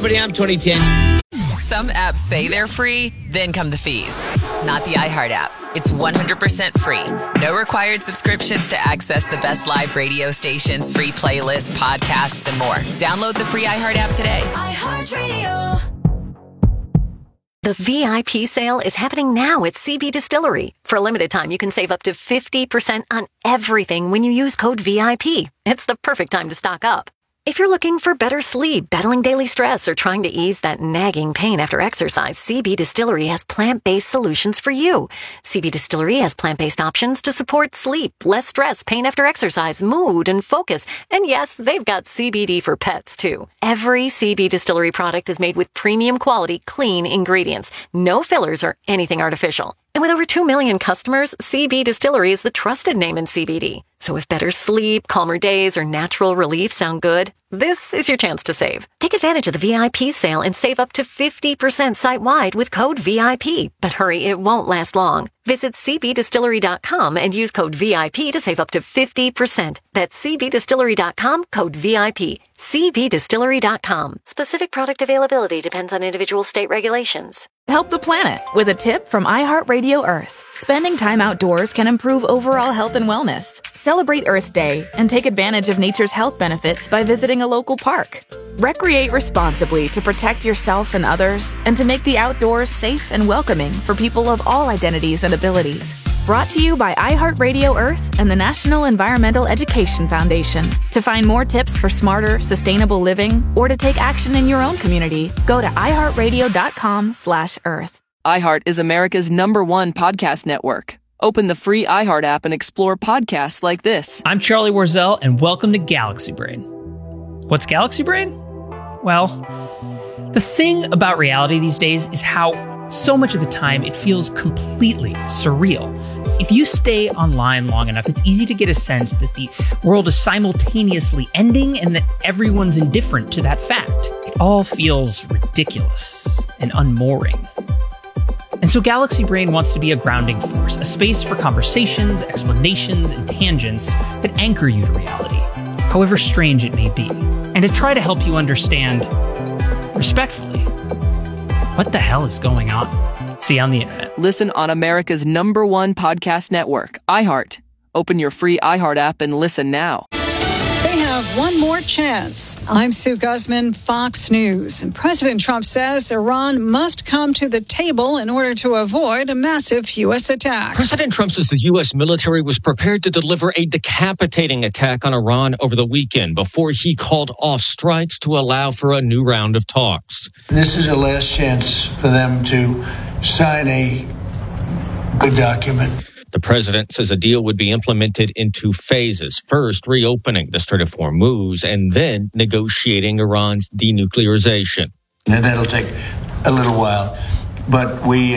everybody. I'm 2010. Some apps say they're free, then come the fees. Not the iHeart app. It's 100% free. No required subscriptions to access the best live radio stations, free playlists, podcasts, and more. Download the free iHeart app today. iHeartRadio. The VIP sale is happening now at CB Distillery. For a limited time, you can save up to 50% on everything when you use code VIP. It's the perfect time to stock up. If you're looking for better sleep, battling daily stress, or trying to ease that nagging pain after exercise, CB Distillery has plant-based solutions for you. CB Distillery has plant-based options to support sleep, less stress, pain after exercise, mood, and focus. And yes, they've got CBD for pets, too. Every CB Distillery product is made with premium quality, clean ingredients. No fillers or anything artificial. And with over 2 million customers, CB Distillery is the trusted name in CBD. So if better sleep, calmer days, or natural relief sound good, this is your chance to save. Take advantage of the VIP sale and save up to 50% site-wide with code VIP. But hurry, it won't last long. Visit cbdistillery.com and use code VIP to save up to 50%. That's cbdistillery.com, code VIP. cbdistillery.com. Specific product availability depends on individual state regulations. Help the planet with a tip from iHeartRadio Earth. Spending time outdoors can improve overall health and wellness. Celebrate Earth Day and take advantage of nature's health benefits by visiting a local park. Recreate responsibly to protect yourself and others and to make the outdoors safe and welcoming for people of all identities and abilities. Brought to you by iHeartRadio Earth and the National Environmental Education Foundation. To find more tips for smarter, sustainable living or to take action in your own community, go to iHeartRadio.com/Earth. iHeart is America's #1 podcast network. Open the free iHeart app and explore podcasts like this. I'm Charlie Warzel, and welcome to Galaxy Brain. What's Galaxy Brain? Well, the thing about reality these days is how so much of the time it feels completely surreal. If you stay online long enough, it's easy to get a sense that the world is simultaneously ending and that everyone's indifferent to that fact. It all feels ridiculous and unmooring. And so Galaxy Brain wants to be a grounding force, a space for conversations, explanations, and tangents that anchor you to reality, however strange it may be, and to try to help you understand, respectfully, what the hell is going on? See you on the internet. Listen on America's #1 podcast network, iHeart. Open your free iHeart app and listen now. They have one more chance. I'm Sue Guzman, Fox News. And President Trump says Iran must come to the table in order to avoid a massive U.S. attack. President Trump says the U.S. military was prepared to deliver a decapitating attack on Iran over the weekend before he called off strikes to allow for a new round of talks. This is a last chance for them to sign a good document. The president says a deal would be implemented in 2 phases. First, reopening the Strait of Hormuz, and then negotiating Iran's denuclearization. Now, that'll take a little while, but we're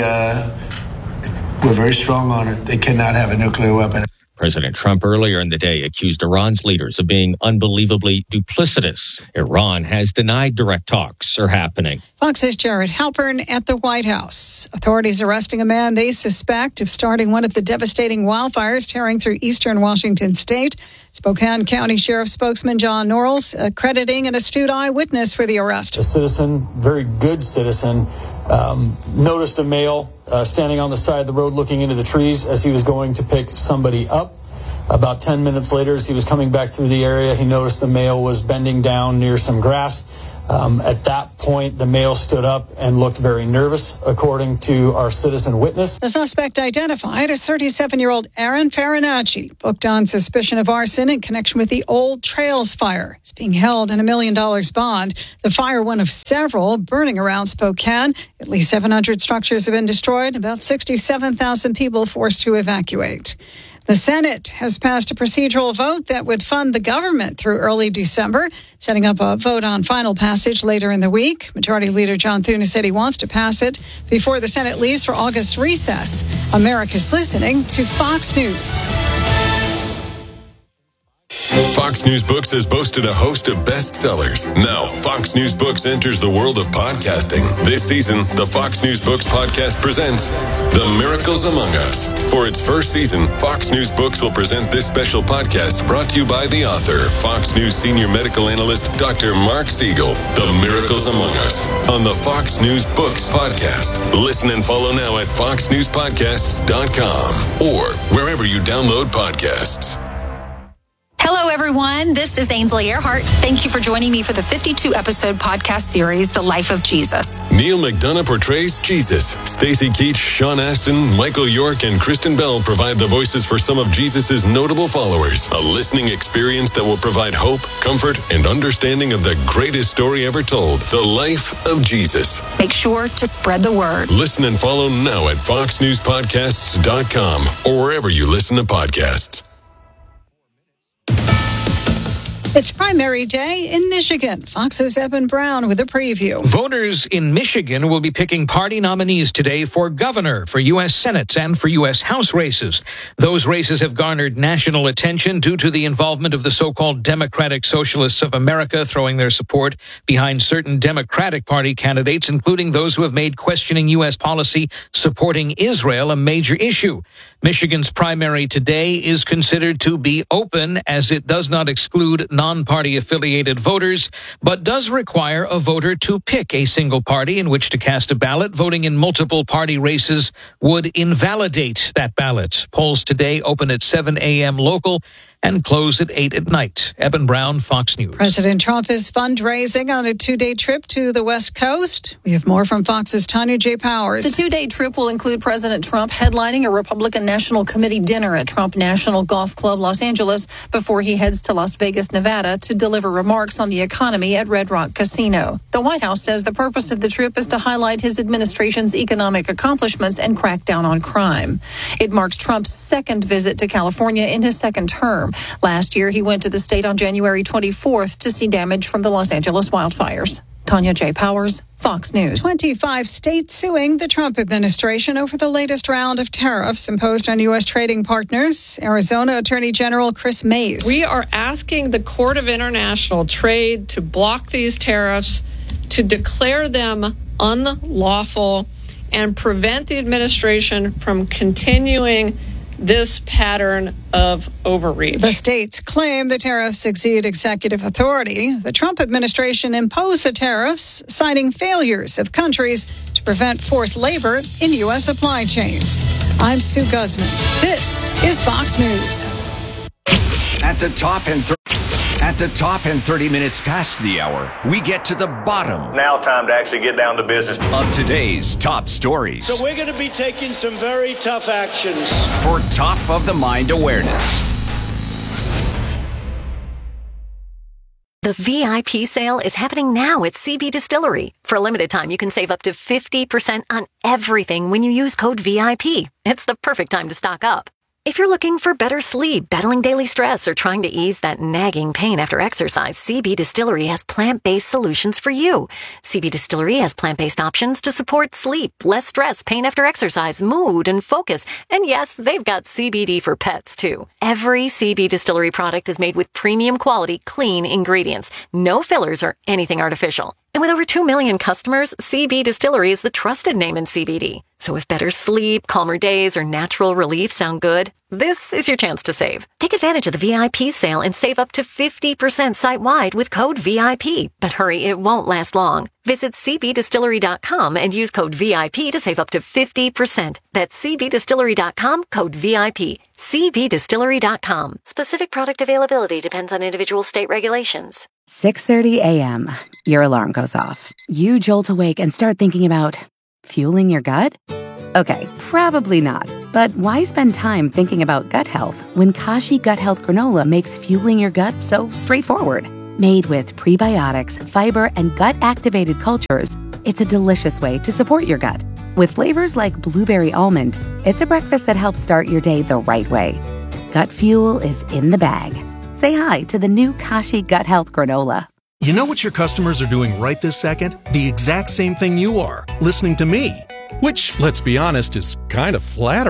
very strong on it. They cannot have a nuclear weapon. President Trump earlier in the day accused Iran's leaders of being unbelievably duplicitous. Iran has denied direct talks are happening. Fox's Jared Halpern at the White House. Authorities arresting a man they suspect of starting one of the devastating wildfires tearing through eastern Washington state. Spokane County Sheriff spokesman John Norrells crediting an astute eyewitness for the arrest. A citizen, very good citizen, noticed a male standing on the side of the road looking into the trees as he was going to pick somebody up. About 10 minutes later, as he was coming back through the area, he noticed the male was bending down near some grass. At that point, the male stood up and looked very nervous, according to our citizen witness. The suspect identified as 37-year-old Aaron Farinacci, booked on suspicion of arson in connection with the Old Trails fire. He's being held in $1 million bond. The fire, one of several burning around Spokane. At least 700 structures have been destroyed, about 67,000 people forced to evacuate. The Senate has passed a procedural vote that would fund the government through early December, setting up a vote on final passage later in the week. Majority Leader John Thune said he wants to pass it before the Senate leaves for August recess. America's listening to Fox News. Fox News Books has boasted a host of bestsellers. Now, Fox News Books enters the world of podcasting. This season, the Fox News Books podcast presents The Miracles Among Us. For its first season, Fox News Books will present this special podcast brought to you by the author, Fox News senior medical analyst, Dr. Mark Siegel. The Miracles Among Us on the Fox News Books podcast. Listen and follow now at foxnewspodcasts.com or wherever you download podcasts. Hello, everyone. This is Ainsley Earhart. Thank you for joining me for the 52-episode podcast series, The Life of Jesus. Neil McDonough portrays Jesus. Stacey Keach, Sean Astin, Michael York, and Kristen Bell provide the voices for some of Jesus' notable followers. A listening experience that will provide hope, comfort, and understanding of the greatest story ever told, The Life of Jesus. Make sure to spread the word. Listen and follow now at foxnewspodcasts.com or wherever you listen to podcasts. It's primary day in Michigan. Fox's Eben Brown with a preview. Voters in Michigan will be picking party nominees today for governor, for U.S. Senate, and for U.S. House races. Those races have garnered national attention due to the involvement of the so-called Democratic Socialists of America throwing their support behind certain Democratic Party candidates, including those who have made questioning U.S. policy supporting Israel a major issue. Michigan's primary today is considered to be open as it does not exclude non-party affiliated voters, but does require a voter to pick a single party in which to cast a ballot. Voting in multiple party races would invalidate that ballot. Polls today open at 7 a.m. local and close at 8 at night. Eben Brown, Fox News. President Trump is fundraising on a 2-day trip to the West Coast. We have more from Fox's Tanya J. Powers. The 2-day trip will include President Trump headlining a Republican National Committee dinner at Trump National Golf Club, Los Angeles, before he heads to Las Vegas, Nevada, to deliver remarks on the economy at Red Rock Casino. The White House says the purpose of the trip is to highlight his administration's economic accomplishments and crack down on crime. It marks Trump's second visit to California in his second term. Last year, he went to the state on January 24th to see damage from the Los Angeles wildfires. Tanya J. Powers, Fox News. 25 states suing the Trump administration over the latest round of tariffs imposed on U.S. trading partners. Arizona Attorney General Chris Mays. We are asking the Court of International Trade to block these tariffs, to declare them unlawful, and prevent the administration from continuing this pattern of overreach. The states claim the tariffs exceed executive authority. The Trump administration imposed the tariffs, citing failures of countries to prevent forced labor in U.S. supply chains. I'm Sue Guzman. This is Fox News. At the top and 30 minutes past the hour, we get to the bottom. Now time to actually get down to business. Of today's top stories. So we're going to be taking some very tough actions. For top of the mind awareness. The VIP sale is happening now at CB Distillery. For a limited time, you can save up to 50% on everything when you use code VIP. It's the perfect time to stock up. If you're looking for better sleep, battling daily stress, or trying to ease that nagging pain after exercise, CB Distillery has plant-based solutions for you. CB Distillery has plant-based options to support sleep, less stress, pain after exercise, mood, and focus. And yes, they've got CBD for pets, too. Every CB Distillery product is made with premium quality, clean ingredients. No fillers or anything artificial. And with over 2 million customers, CB Distillery is the trusted name in CBD. So if better sleep, calmer days, or natural relief sound good, this is your chance to save. Take advantage of the VIP sale and save up to 50% site-wide with code VIP. But hurry, it won't last long. Visit cbdistillery.com and use code VIP to save up to 50%. That's cbdistillery.com, code VIP. cbdistillery.com. Specific product availability depends on individual state regulations. 6:30 a.m. Your alarm goes off. You jolt awake and start thinking about fueling your gut? Okay, probably not. But why spend time thinking about gut health when Kashi Gut Health Granola makes fueling your gut so straightforward? Made with prebiotics, fiber, and gut-activated cultures, it's a delicious way to support your gut. With flavors like blueberry almond, it's a breakfast that helps start your day the right way. Gut fuel is in the bag. Say hi to the new Kashi Gut Health Granola. You know what your customers are doing right this second? The exact same thing you are, listening to me. Which, let's be honest, is kind of flattering.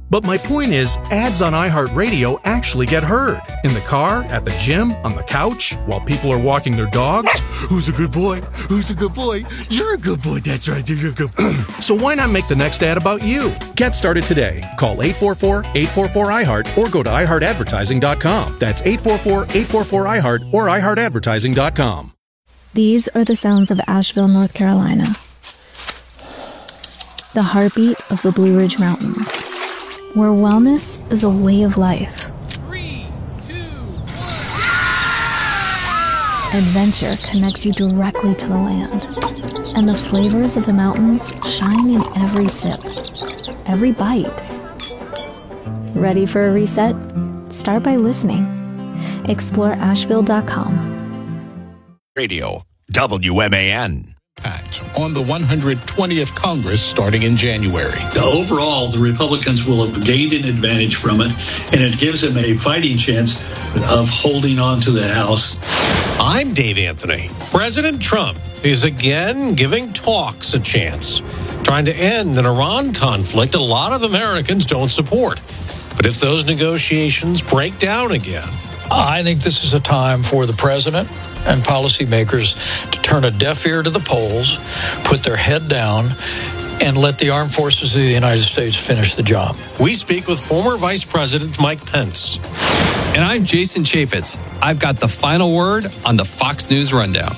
But my point is, ads on iHeartRadio actually get heard. In the car, at the gym, on the couch, while people are walking their dogs. Who's a good boy? Who's a good boy? You're a good boy. That's right. You're a good boy. So why not make the next ad about you? Get started today. Call 844-844-iHeart or go to iHeartAdvertising.com. That's 844-844-iHeart or iHeartAdvertising.com. These are the sounds of Asheville, North Carolina. The heartbeat of the Blue Ridge Mountains, where wellness is a way of life. 3, 2, 1. Adventure connects you directly to the land, and the flavors of the mountains shine in every sip, every bite. Ready for a reset? Start by listening. Explore Asheville.com. Radio, WMAN. On the 120th Congress starting in January. Overall, the Republicans will have gained an advantage from it, and it gives them a fighting chance of holding on to the House. I'm Dave Anthony. President Trump is again giving talks a chance, trying to end an Iran conflict a lot of Americans don't support. But if those negotiations break down again, I think this is a time for the president and policymakers to turn a deaf ear to the polls, put their head down, and let the armed forces of the United States finish the job. we speak with former Vice President Mike Pence. And I'm Jason Chaffetz. I've got the final word on the Fox News Rundown.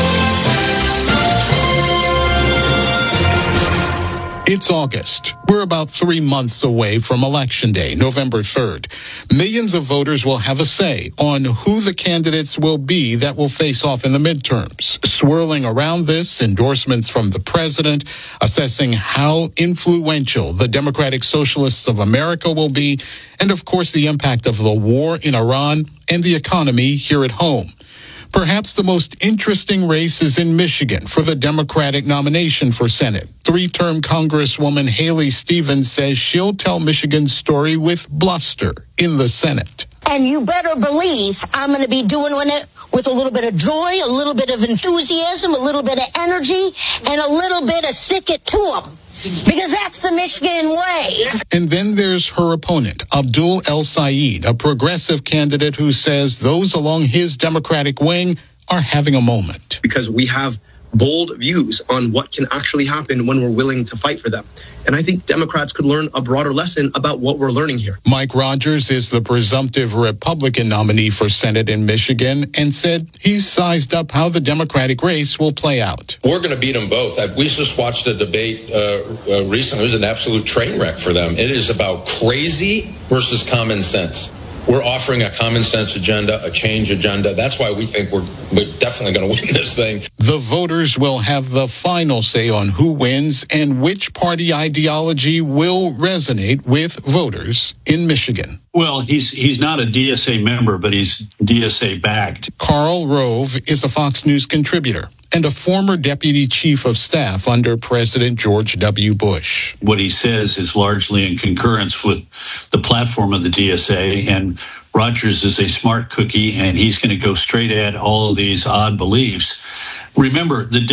It's August. We're about 3 months away from Election Day, November 3rd. Millions of voters will have a say on who the candidates will be that will face off in the midterms. Swirling around this, endorsements from the president, assessing how influential the Democratic Socialists of America will be, and of course the impact of the war in Iran and the economy here at home. Perhaps the most interesting race is in Michigan for the Democratic nomination for Senate. Three-term Congresswoman Haley Stevens says she'll tell Michigan's story with bluster in the Senate. And you better believe I'm going to be doing it with a little bit of joy, a little bit of enthusiasm, a little bit of energy, and a little bit of stick it to them. Because that's the Michigan way. And then there's her opponent, Abdul El Sayed, a progressive candidate who says those along his Democratic wing are having a moment. Because we have bold views on what can actually happen when we're willing to fight for them. And I think Democrats could learn a broader lesson about what we're learning here. Mike Rogers is the presumptive Republican nominee for Senate in Michigan and said he's sized up how the Democratic race will play out. We're going to beat them both. We just watched a debate recently. It was an absolute train wreck for them. It is about crazy versus common sense. We're offering a common sense agenda, a change agenda. That's why we think we're definitely going to win this thing. The voters will have the final say on who wins and which party ideology will resonate with voters in Michigan. Well, he's not a DSA member, but he's DSA backed. Karl Rove is a Fox News contributor and a former deputy chief of staff under President George W. Bush. What he says is largely in concurrence with the platform of the DSA, and Rogers is a smart cookie, and he's going to go straight at all of these odd beliefs. Remember, the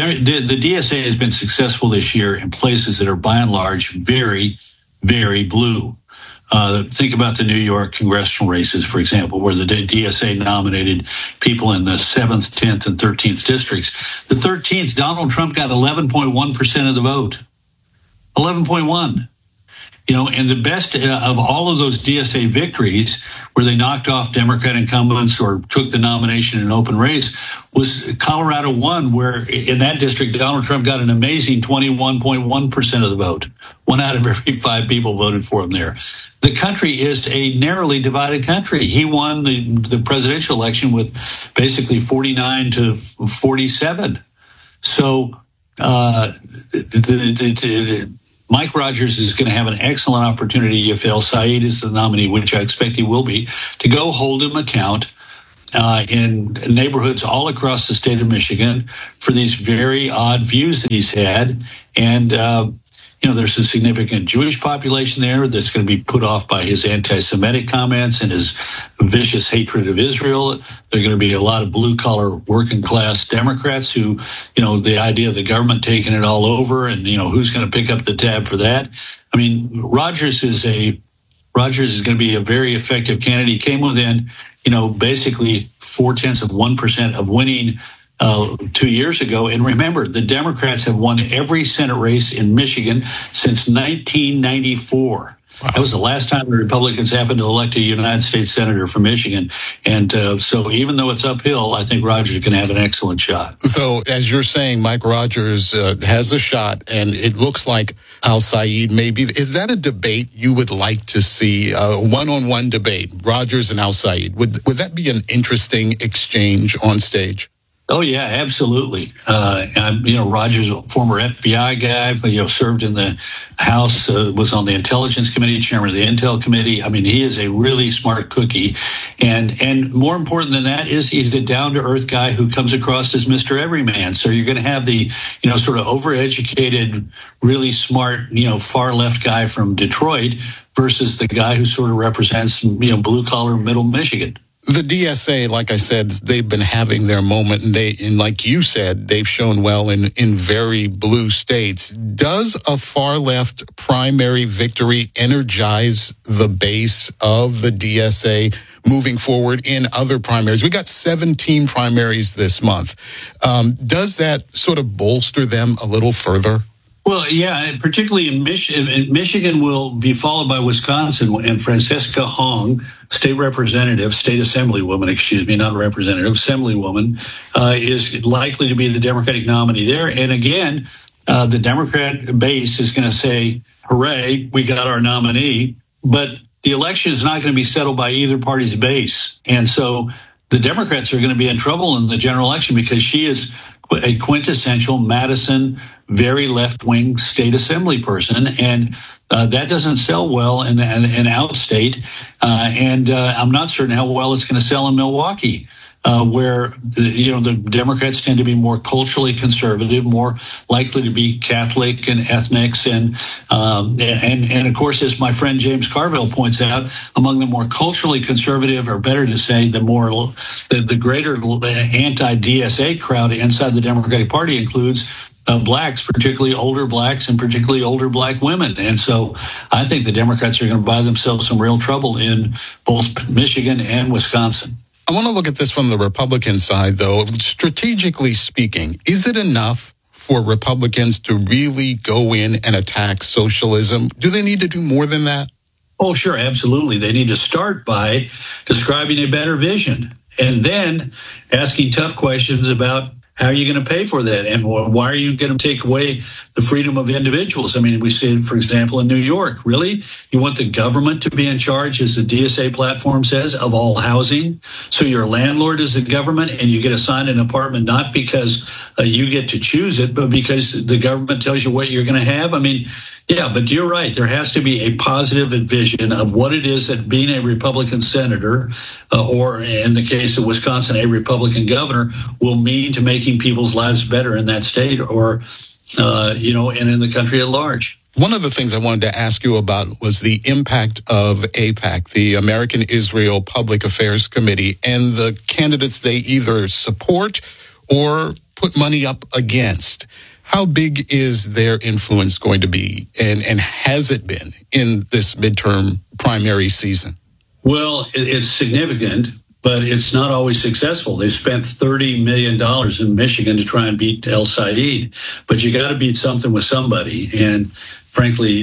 DSA has been successful this year in places that are by and large very, very blue. Think about the New York congressional races, for example, where the DSA nominated people in the 7th, 10th, and 13th districts. The 13th, Donald Trump got 11.1% of the vote. 11.1. You know, and the best of all of those DSA victories, where they knocked off Democrat incumbents or took the nomination in an open race, was Colorado won, where in that district, Donald Trump got an amazing 21.1% of the vote. 1 out of every 5 people voted for him there. The country is a narrowly divided country. He won the presidential election with basically 49 to 47. So Mike Rogers is going to have an excellent opportunity if El Sayed is the nominee, which I expect he will be, to go hold him account in neighborhoods all across the state of Michigan for these very odd views that he's had. And, there's a significant Jewish population there that's going to be put off by his anti-Semitic comments and his vicious hatred of Israel. There are going to be a lot of blue-collar working-class Democrats who, the idea of the government taking it all over and, who's going to pick up the tab for that. I mean, Rogers is a Rogers is going to be a very effective candidate. He came within, basically 0.4% of winning 2 years ago. And remember, the Democrats have won every Senate race in Michigan since 1994. Wow. That was the last time the Republicans happened to elect a United States Senator from Michigan. And so even though it's uphill, I think Rogers is going to have an excellent shot. So as you're saying, Mike Rogers has a shot, and it looks like Al-Sayed maybe. Is that a debate you would like to see, a one-on-one debate, Rogers and Al-Sayed? Would that be an interesting exchange on stage? Oh, yeah, absolutely. Rogers, a former FBI guy, served in the House, was on the Intelligence Committee, chairman of the Intel Committee. I mean, he is a really smart cookie. And more important than that is he's a down-to-earth guy who comes across as Mr. Everyman. So you're going to have the, sort of overeducated, really smart, far-left guy from Detroit versus the guy who sort of represents, blue-collar middle Michigan. The DSA, like I said, they've been having their moment, and like you said, they've shown well in very blue states. Does a far-left primary victory energize the base of the DSA moving forward in other primaries? We got 17 primaries this month. Does that sort of bolster them a little further? Well, yeah, particularly in Michigan will be followed by Wisconsin, and Francisca Hong, state assemblywoman, not representative, assemblywoman, is likely to be the Democratic nominee there. And again, the Democrat base is going to say, hooray, we got our nominee. But the election is not going to be settled by either party's base. And so the Democrats are going to be in trouble in the general election because she is a quintessential Madison, very left-wing state assembly person, and that doesn't sell well in outstate. And I'm not certain how well it's going to sell in Milwaukee, where the Democrats tend to be more culturally conservative, more likely to be Catholic and ethnics, and of course, as my friend James Carville points out, among the more culturally conservative, or better to say, the greater anti-DSA crowd inside the Democratic Party includes blacks, particularly older blacks and particularly older black women. And so I think the Democrats are going to buy themselves some real trouble in both Michigan and Wisconsin. I want to look at this from the Republican side, though. Strategically speaking, is it enough for Republicans to really go in and attack socialism? Do they need to do more than that? Oh, sure, absolutely. They need to start by describing a better vision and then asking tough questions about how are you going to pay for that? And why are you going to take away the freedom of individuals? I mean, we see it, for example, in New York. Really? You want the government to be in charge, as the DSA platform says, of all housing? So your landlord is the government and you get assigned an apartment not because you get to choose it, but because the government tells you what you're going to have? I mean, yeah, but you're right. There has to be a positive vision of what it is that being a Republican senator, or in the case of Wisconsin, a Republican governor, will mean to making people's lives better in that state, or, and in the country at large. One of the things I wanted to ask you about was the impact of AIPAC, the American Israel Public Affairs Committee, and the candidates they either support or put money up against. How big is their influence going to be, and has it been in this midterm primary season? Well, it's significant, but it's not always successful. They've spent $30 million in Michigan to try and beat Al-Sayed, but you got to beat something with somebody. And frankly,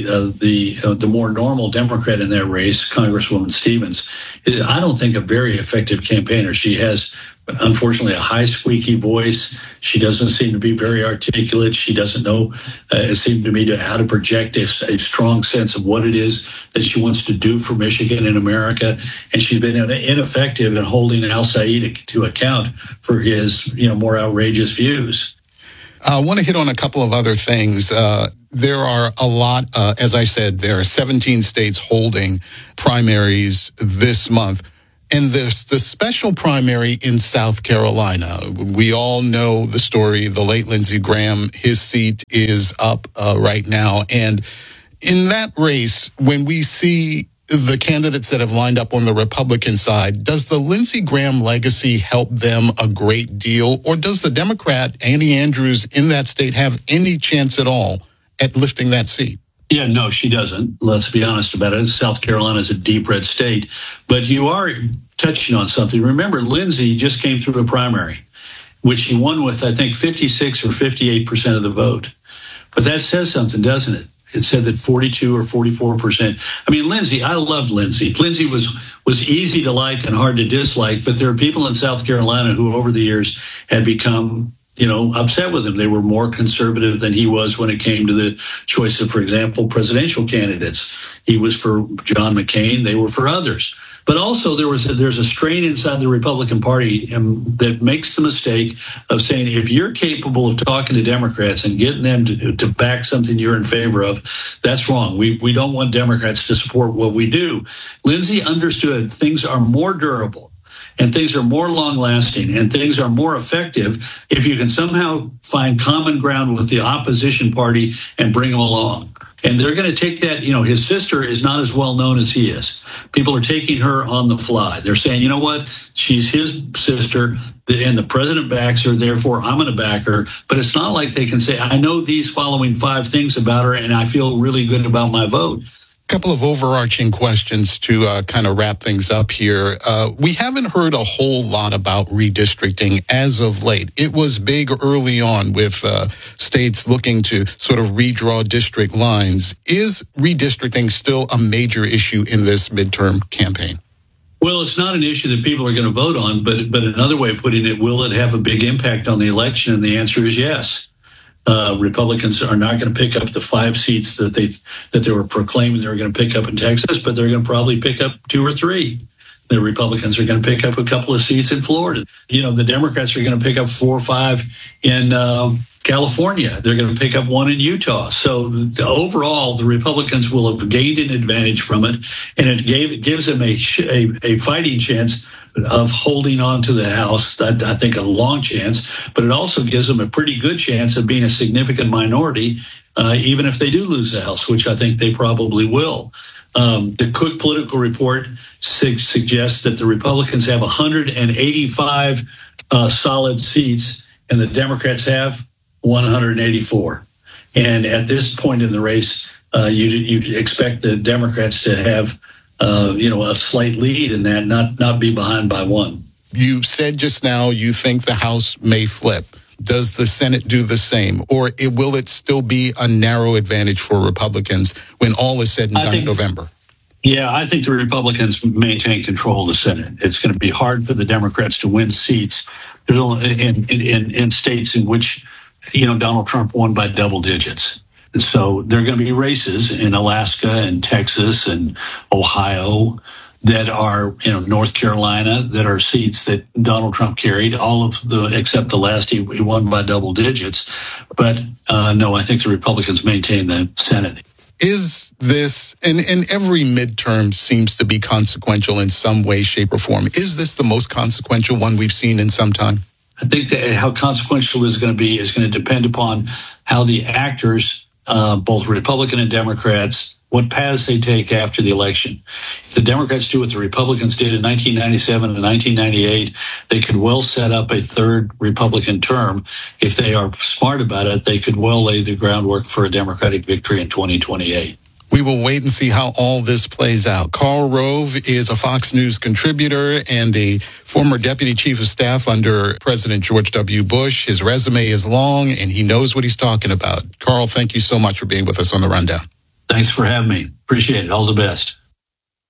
the more normal Democrat in that race, Congresswoman Stevens, I don't think a very effective campaigner. She has, unfortunately, a high squeaky voice. She doesn't seem to be very articulate. She doesn't know, it seemed to me, how to project a strong sense of what it is that she wants to do for Michigan and America. And she's been ineffective in holding Al-Sayed to account for his, more outrageous views. I want to hit on a couple of other things. There are a lot, as I said, there are 17 states holding primaries this month. And there's the special primary in South Carolina. We all know the story. The late Lindsey Graham, his seat is up right now. And in that race, when we see the candidates that have lined up on the Republican side, does the Lindsey Graham legacy help them a great deal? Or does the Democrat, Annie Andrews, in that state have any chance at all at lifting that seat? Yeah, no, she doesn't. Let's be honest about it. South Carolina is a deep red state. But you are touching on something. Remember, Lindsey just came through a primary, which he won with, I think, 56 or 58% of the vote. But that says something, doesn't it? It said that 42 or 44%. I mean, Lindsey, I loved Lindsey. Lindsey was easy to like and hard to dislike, but there are people in South Carolina who over the years had become, upset with him. They were more conservative than he was when it came to the choice of, for example, presidential candidates. He was for John McCain. They were for others. But also there's a strain inside the Republican Party that makes the mistake of saying, if you're capable of talking to Democrats and getting them to back something you're in favor of, that's wrong. We don't want Democrats to support what we do. Lindsey understood things are more durable and things are more long-lasting and things are more effective if you can somehow find common ground with the opposition party and bring them along. And they're going to take that, his sister is not as well known as he is. People are taking her on the fly. They're saying, you know what, she's his sister and the president backs her, therefore I'm going to back her. But it's not like they can say, I know these following 5 things about her and I feel really good about my vote. Couple of overarching questions to kind of wrap things up here. We haven't heard a whole lot about redistricting as of late. It was big early on with states looking to sort of redraw district lines. Is redistricting still a major issue in this midterm campaign? Well, it's not an issue that people are going to vote on, but another way of putting it, will it have a big impact on the election? And the answer is yes. Republicans are not going to pick up the 5 seats that they were proclaiming they were going to pick up in Texas, but they're going to probably pick up 2 or 3. The Republicans are going to pick up a couple of seats in Florida. The Democrats are going to pick up 4 or 5 in California. They're going to pick up 1 in Utah. So overall, the Republicans will have gained an advantage from it, and it gives them a fighting chance of holding on to the House. I think a long chance, but it also gives them a pretty good chance of being a significant minority, even if they do lose the House, which I think they probably will. The Cook Political Report suggests that the Republicans have 185 solid seats, and the Democrats have 184. And at this point in the race, you'd expect the Democrats to have a slight lead in that, not be behind by 1. You said just now you think the House may flip. Does the Senate do the same? Or will it still be a narrow advantage for Republicans when all is said and done in November? Yeah, I think the Republicans maintain control of the Senate. It's going to be hard for the Democrats to win seats in states in which, Donald Trump won by double digits. And so there are going to be races in Alaska and Texas and Ohio that are, North Carolina, that are seats that Donald Trump carried, except the last he won by double digits. But no, I think the Republicans maintain the Senate. Is this, and every midterm seems to be consequential in some way, shape, or form. Is this the most consequential one we've seen in some time? I think that how consequential it is going to be is going to depend upon how the actors, both Republican and Democrats, what paths they take after the election. If the Democrats do what the Republicans did in 1997 and 1998, they could well set up a third Republican term. If they are smart about it, they could well lay the groundwork for a Democratic victory in 2028. We will wait and see how all this plays out. Karl Rove is a Fox News contributor and a former deputy chief of staff under President George W. Bush. His resume is long, and he knows what he's talking about. Karl, thank you so much for being with us on The Rundown. Thanks for having me. Appreciate it. All the best.